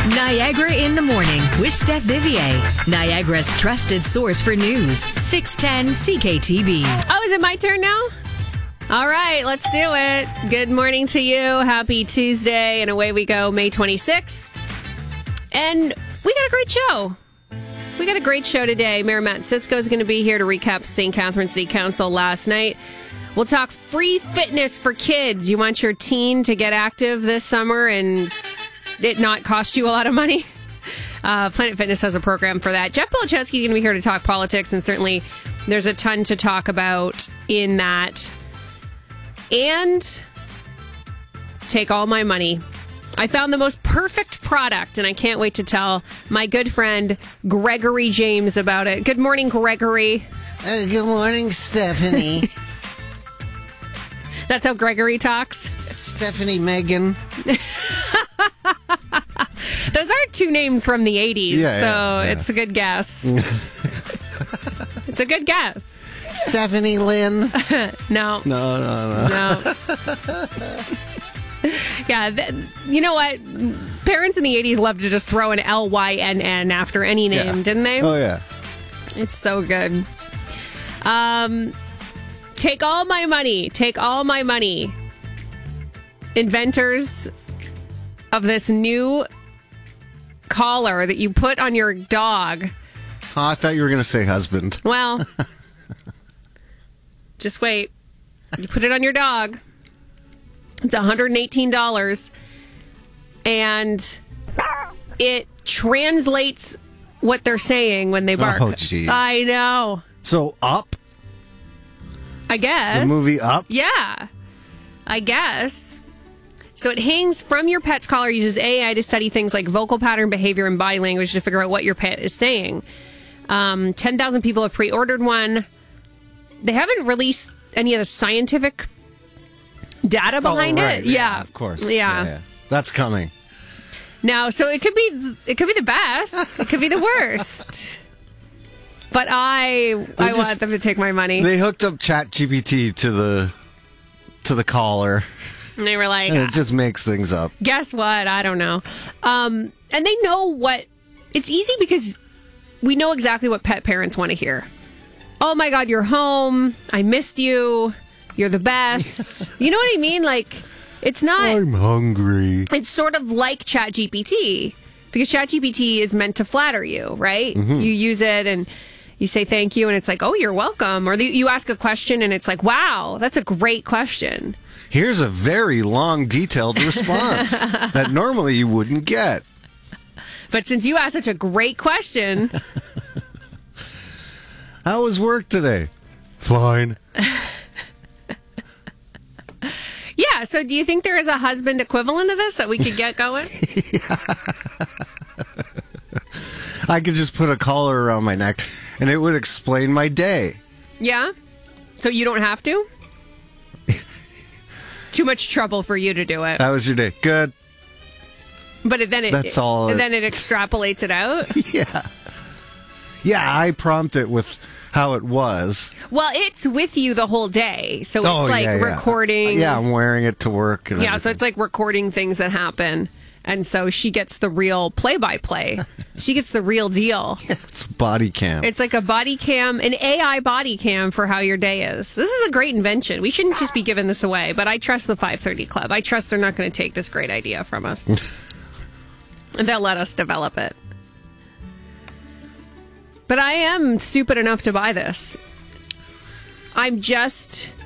Niagara in the Morning with Steph Vivier. Niagara's trusted source for news. 610 CKTB. Oh, is it my turn now? All right, let's do it. Good morning to you. Happy Tuesday. And away we go, May 26th. And we got a great show. We got a great show today. Mayor Matt Cisco is going to be here to recap St. Catharines City Council last night. We'll talk free fitness for kids. You want your teen to get active this summer and it not cost you a lot of money? Planet Fitness has a program for that. Jeff Polaczewski is going to be here to talk politics, and certainly there's a ton to talk about in that. And take all my money. I found the most perfect product, and I can't wait to tell my good friend Gregory James about it. Good morning, Gregory. Good morning, Stephanie. That's how Gregory talks? Stephanie Megan. Those are two names from the 80s, so it's a good guess. It's a good guess. Stephanie Lynn. No. No. Yeah, you know what? Parents in the 80s loved to just throw an Lynn after any name, didn't they? Oh, yeah. It's so good. Take all my money. Take all my money. Inventors of this new collar that you put on your dog. Oh, I thought you were going to say husband. Well, just wait. You put it on your dog. It's $118. And it translates what they're saying when they bark. Oh, geez. I know. So, Up? I guess. The movie Up? Yeah. I guess. So it hangs from your pet's collar, uses AI to study things like vocal pattern, behavior, and body language to figure out what your pet is saying. 10,000 people have pre-ordered one. They haven't released any of the scientific data behind right. it. Yeah, of course. Yeah. That's coming. Now, so it could be the best. It could be the worst. But I want them to take my money. They hooked up ChatGPT to the collar. And they were like, and it just makes things up. Guess what? I don't know. And they know what... It's easy because we know exactly what pet parents want to hear. Oh my God, you're home. I missed you. You're the best. You know what I mean? Like, it's not... I'm hungry. It's sort of like ChatGPT. Because ChatGPT is meant to flatter you, right? Mm-hmm. You use it and you say thank you and it's like, oh, you're welcome. Or you ask a question and it's like, wow, that's a great question. Here's a very long, detailed response that normally you wouldn't get. But since you asked such a great question... How was work today? Fine. Yeah, so do you think there is a husband equivalent of this that we could get going? I could just put a collar around my neck and it would explain my day. Yeah? So you don't have to? Too much trouble for you to do it. How was your day? Good. But then it extrapolates it out? Yeah. Yeah, I prompt it with how it was. Well, it's with you the whole day. So it's recording. Yeah, I'm wearing it to work. And everything. So it's like recording things that happen. And so she gets the real play-by-play. She gets the real deal. Yeah, it's body cam. It's like a body cam, an AI body cam for how your day is. This is a great invention. We shouldn't just be giving this away, but I trust the 530 Club. I trust they're not going to take this great idea from us. And they'll let us develop it. But I am stupid enough to buy this. I'm just